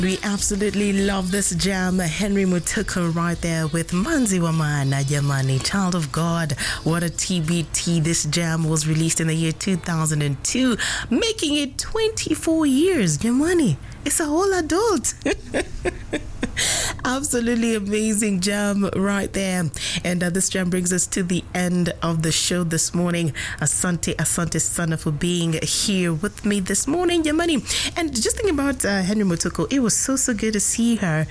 We absolutely love this jam. Henry Mutuku right there with Manzi Wamana Jamani, Child of God. What a TBT. This jam was released in the year 2002, making it 24 years. Jamani, it's a whole adult. Absolutely amazing jam right there. And this jam brings us to the end of the show this morning. Asante Sana for being here with me this morning, Jamani. And just thinking about Henry Mutuku, it was so good to see her,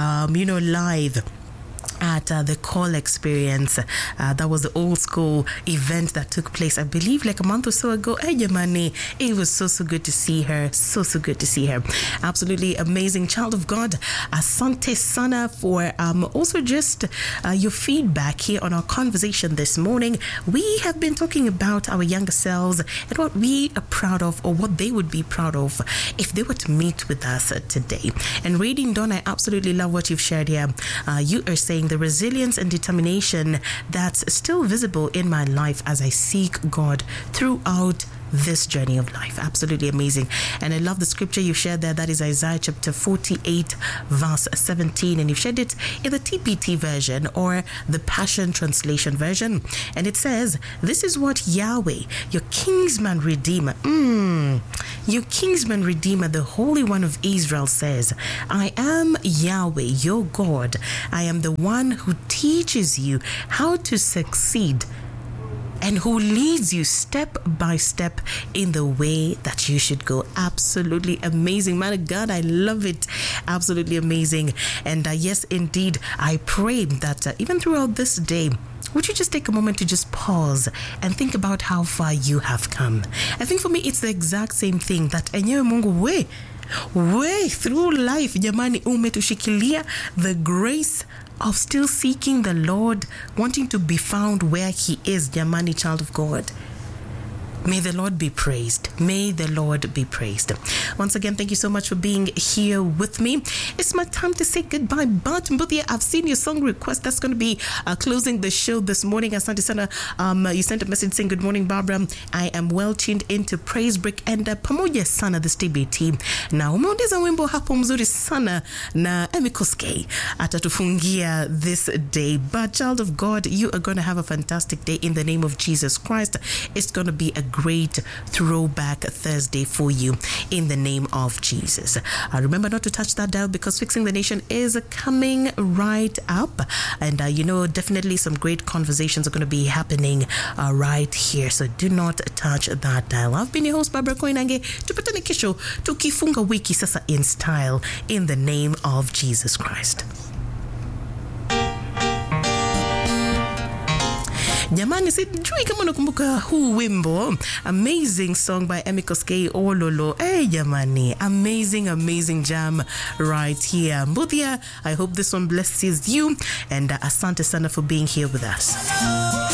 live at the Call Experience. That was the old school event that took place, I believe, like a month or so ago. Hey, Yamani, it was so good to see her. So good to see her. Absolutely amazing. Child of God, Asante Sana for also just your feedback here on our conversation this morning. We have been talking about our younger selves and what we are proud of, or what they would be proud of if they were to meet with us today. And Raiding Dawn, I absolutely love what you've shared here. You are saying the resilience and determination that's still visible in my life as I seek God throughout this journey of life. Absolutely amazing. And I love the scripture you shared there. That is Isaiah chapter 48 verse 17, and you've shared it in the TPT version or the Passion Translation version, and it says, this is what Yahweh, your kinsman redeemer, your kinsman redeemer, the Holy One of Israel says, I am Yahweh your God. I am the one who teaches you how to succeed and who leads you step by step in the way that you should go. Absolutely amazing. Man of God, I love it. Absolutely amazing. And yes, indeed, I pray that even throughout this day, would you just take a moment to just pause and think about how far you have come? I think for me, it's the exact same thing that enyewe Mungu way through life, jamani, umetushikilia the grace of still seeking the Lord, wanting to be found where He is, jamani, child of God. May the Lord be praised. May the Lord be praised. Once again, thank you so much for being here with me. It's my time to say goodbye. But Mbuthia, I've seen your song request. That's going to be closing the show this morning. Asante Sana, you sent a message saying, good morning, Barbara. I am well tuned into Praise Break and pamoja sana this TBT. Na umeongeza wimbo hapo mzuri sana na Emikoske atatufungia this day. But child of God, you are going to have a fantastic day in the name of Jesus Christ. It's going to be a great throwback Thursday for you in the name of Jesus. Remember not to touch that dial because Fixing the Nation is coming right up, and definitely some great conversations are going to be happening right here, so do not touch that dial. I've been your host Barbara Koinange. Tupatane kesho tukifunga wiki sasa in style in the name of Jesus Christ. Jamani, sijui kama unakumbuka huu wimbo. Amazing song by Emikoske Ololo. Hey, jamani. Amazing jam right here. Mbuthia, I hope this one blesses you. And asante sana for being here with us.